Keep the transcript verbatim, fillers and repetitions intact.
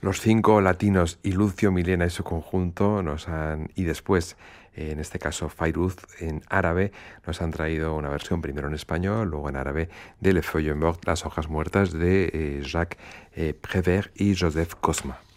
Los cinco latinos y Lucio Milena y su conjunto nos han, y después, en este caso Fairuz en árabe, nos han traído una versión primero en español, luego en árabe, de Le Feuille Morte, Las hojas muertas, de eh, Jacques eh, Prévert y Joseph Cosma.